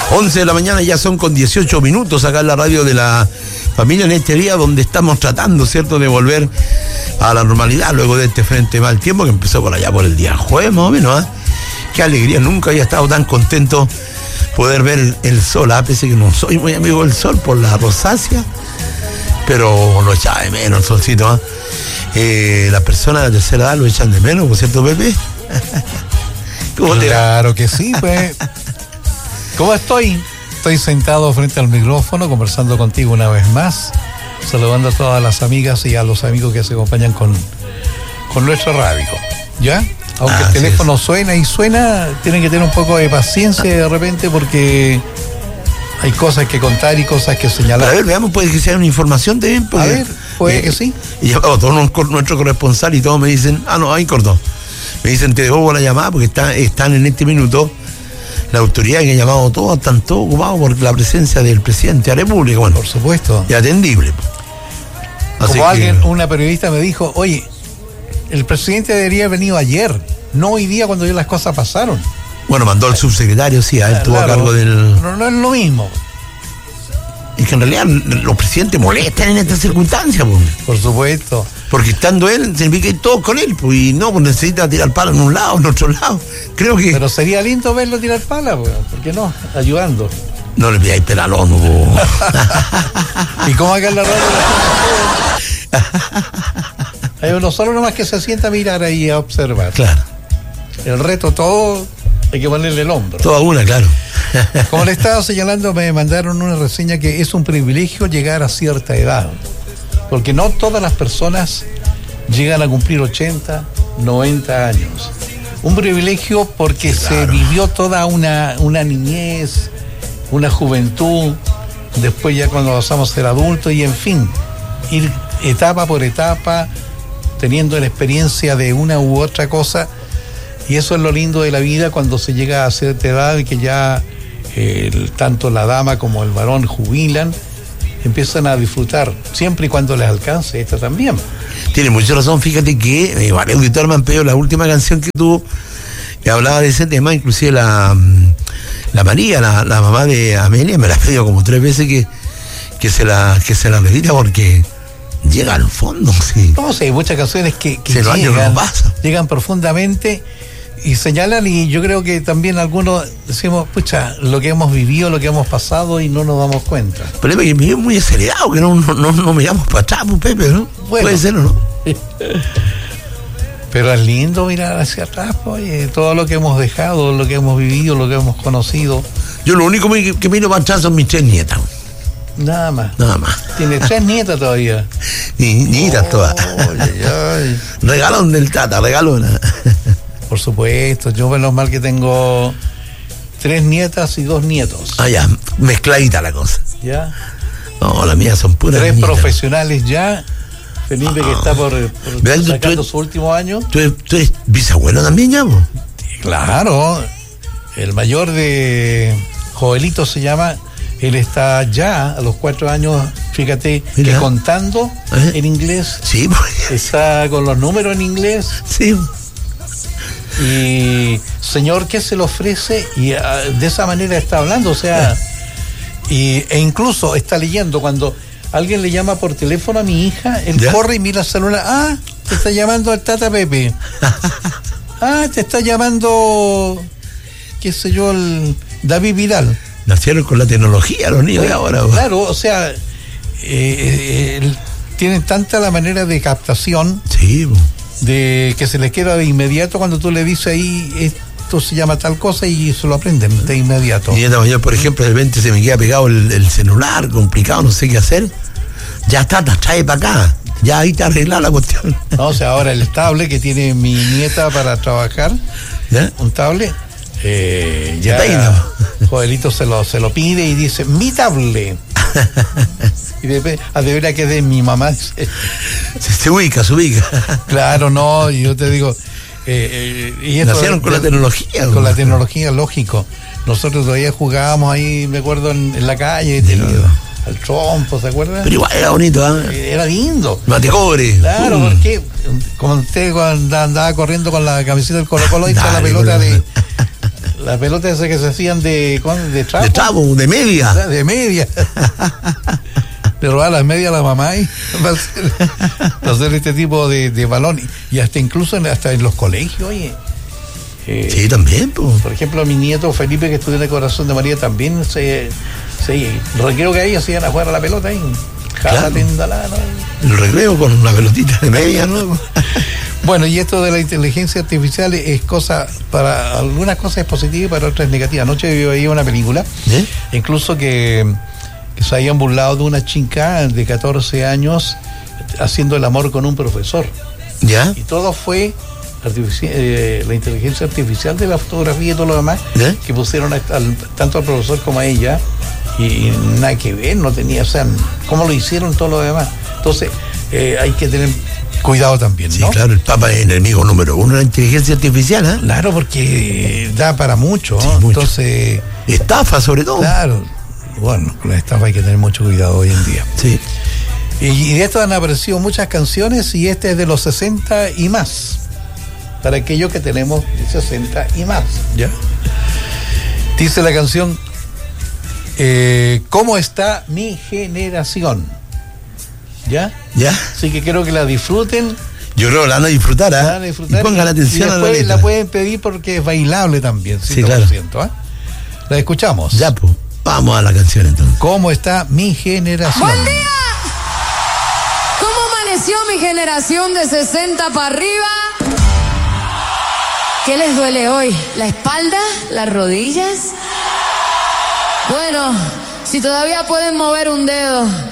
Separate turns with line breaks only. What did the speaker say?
11 de la mañana, ya son con 18 minutos acá en la radio de la familia, en este día donde estamos tratando, ¿cierto?, de volver a la normalidad luego de este frente mal tiempo que empezó por allá por el día jueves más o menos, ¿eh? Qué alegría, nunca había estado tan contento poder ver el sol, pese que no soy muy amigo del sol por la rosácea, pero lo echaba de menos el solcito, ¿eh? Las personas de tercera edad lo echan de menos, ¿por cierto, Pepe?
Claro que sí, pues. ¿Cómo estoy? Estoy sentado frente al micrófono conversando contigo una vez más, saludando a todas las amigas y a los amigos que se acompañan con nuestro radio, ¿ya? Aunque el teléfono suena y suena, tienen que tener un poco de paciencia de repente porque hay cosas que contar y cosas que señalar.
A ver, veamos, puede que sea una información también.
A ver, puede que sí.
Y llamado todo nuestro corresponsal y todos me dicen, ahí cortó. Me dicen, te devuelvo la llamada porque están en este minuto. La autoridad que ha llamado todos, están todos ocupados por la presencia del presidente de la República. Bueno,
por supuesto.
Y atendible.
Como una periodista me dijo, oye, el presidente debería haber venido ayer, no hoy día cuando ya las cosas pasaron.
Bueno, mandó al subsecretario, sí, él estuvo a cargo del...
No es lo mismo.
Es que en realidad los presidentes molestan en estas circunstancias, pues.
Por supuesto.
Porque estando él, significa ir todos con él, pues, y no, pues necesita tirar palo en un lado, en otro lado. Creo que...
Pero sería lindo verlo tirar pala, pues, ¿por qué no? Ayudando.
No le pidáis pela al ONU, pues.
¿Y cómo acá en la radio? Hay uno solo nomás que se sienta a mirar ahí, a observar.
Claro.
El resto todo hay que ponerle el hombro.
Toda una, claro.
Como le estaba señalando, me mandaron una reseña que es un privilegio llegar a cierta edad. Porque no todas las personas llegan a cumplir 80, 90 años. Un privilegio porque se vivió toda una niñez, una juventud, después ya cuando pasamos a ser adultos y en fin, ir etapa por etapa, teniendo la experiencia de una u otra cosa. Y eso es lo lindo de la vida cuando se llega a cierta edad y que ya tanto la dama como el varón jubilan, empiezan a disfrutar, siempre y cuando les alcance esta también.
Tiene mucha razón, fíjate que varios auditores me han pedido la última canción que tuvo, que hablaba de ese tema, inclusive la María, la mamá de Amelia, me la ha pedido como 3 veces que se la repita porque llega al fondo, sí.
No sé, hay muchas canciones que llegan profundamente y señalan, y yo creo que también algunos decimos, pucha, lo que hemos vivido, lo que hemos pasado y no nos damos cuenta.
Pero Pepe, que me muy acelerado, que no miramos para atrás, pues, Pepe, ¿no? Bueno. Puede ser o no.
Pero es lindo mirar hacia atrás, pues, todo lo que hemos dejado, lo que hemos vivido, lo que hemos conocido.
Yo lo único que miro para atrás son mis 3 nietas.
Nada más.
Tiene
3 nietas todavía.
Nietas todas. Regalón del Tata, regalona.
Por supuesto, yo menos mal que tengo 3 nietas y 2 nietos.
Ya, mezcladita la cosa.
Ya.
No, las mías son puras
3
nietas.
Profesionales ya. Felipe que está por sacando su último año.
¿Tú eres bisabuelo también ya, vos?
Claro. El mayor de Joelito se llama. Él está ya a los 4 años, fíjate, que contando en inglés.
Sí, pues.
Está con los números en inglés.
Sí.
Y señor, ¿qué se le ofrece? Y de esa manera está hablando, o sea, e incluso está leyendo. Cuando alguien le llama por teléfono a mi hija, él corre y mira el celular. Te está llamando el Tata Pepe. Te está llamando, qué sé yo, el David Vidal.
Nacieron con la tecnología los niños de ahora.
Claro, o sea, tienen tanta la manera de captación.
Sí,
de que se les queda de inmediato cuando tú le dices ahí, esto se llama tal cosa, y se lo aprenden de inmediato.
Mi nieta mayor, por ejemplo, de repente se me queda pegado el celular, complicado, no sé qué hacer. Ya está, trae para acá. Ya ahí te arregla la cuestión. No,
o sea, ahora el tablet que tiene mi nieta para trabajar, un tablet, ya Joelito se lo pide y dice, mi tablet. Y de veras que de mi mamá
se ubica.
Claro, no, yo te digo, y esto
nacieron con la tecnología.
Con la tecnología, lógico. Nosotros todavía jugábamos ahí, me acuerdo, en la calle, al trompo, ¿se acuerdan?
Pero igual era bonito,
Era lindo.
Matecobre.
Claro, porque como usted cuando andaba corriendo con la camiseta del Colo-Colo y la pelota Las pelotas esas que se hacían de trapo.
De trapo, de media.
De media. Le robaba las medias a la mamá y para hacer este tipo de balón. Y hasta incluso hasta en los colegios, oye.
Sí, también.
Por ejemplo, mi nieto Felipe, que estudió en el Corazón de María, también recreo que ahí se iban a jugar a la pelota ahí.
Claro. El recreo con una pelotita de media, ¿no?
Bueno, y esto de la inteligencia artificial es para algunas cosas es positiva y para otras es negativa. Anoche yo veía una película, incluso que se habían burlado de una chica de 14 años haciendo el amor con un profesor.
¿Ya?
Y todo fue la inteligencia artificial de la fotografía y todo lo demás, que pusieron tanto al profesor como a ella, y nada que ver, no tenía, o sea, cómo lo hicieron todo lo demás. Entonces, hay que tener cuidado también, ¿no?
Sí, claro, el Papa es enemigo número uno de la inteligencia artificial, ¿eh?
Claro, porque da para mucho,
sí,
¿no?
Mucho.
Entonces...
Estafa, sobre todo.
Claro, bueno, con la estafa hay que tener mucho cuidado hoy en día.
Sí.
Y de esto han aparecido muchas canciones, y este es de los 60 y más, para aquellos que tenemos 60 y más, ¿ya? Dice la canción, ¿cómo está mi generación? ¿Ya?
¿Ya?
Así que quiero que la disfruten.
Yo creo que la van a disfrutar, ¿eh?
La van a disfrutar,
y pongan atención
y
a la
después
letra.
la pueden pedir porque es bailable también, 100%,
sí, claro.
¿eh? La escuchamos.
Ya, pues, vamos a la canción entonces.
¿Cómo está mi generación?
¡Buen día! ¿Cómo amaneció mi generación de 60 para arriba? ¿Qué les duele hoy? ¿La espalda? ¿Las rodillas? Bueno, si todavía pueden mover un dedo,